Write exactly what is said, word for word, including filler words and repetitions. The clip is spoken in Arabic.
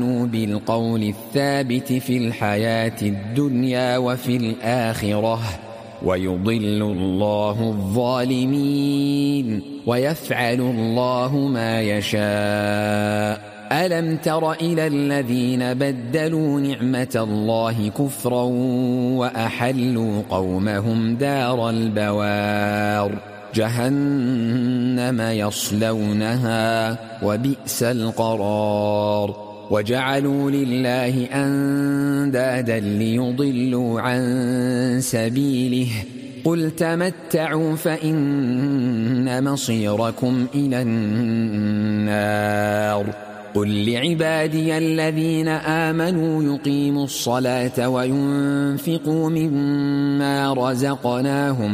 بالقول الثابت في الحياة الدنيا وفي الآخرة ويضل الله الظالمين ويفعل الله ما يشاء. ألم تر إلى الذين بدلوا نعمة الله كفرا وأحلوا قومهم دار البوار جهنم يصلونها وبئس القرار. وجعلوا لله أندادا ليضلوا عن سبيله قل تمتعوا فإن مصيركم إلى النار. قل لعبادي الذين آمنوا يقيموا الصلاة وينفقوا مما رزقناهم